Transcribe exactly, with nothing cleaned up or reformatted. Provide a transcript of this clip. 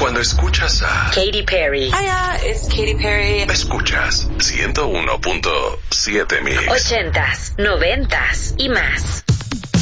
Cuando escuchas a Katy Perry. Hiya, it's Katy Perry. Escuchas ciento uno punto siete Mix. Ochentas, noventas y más.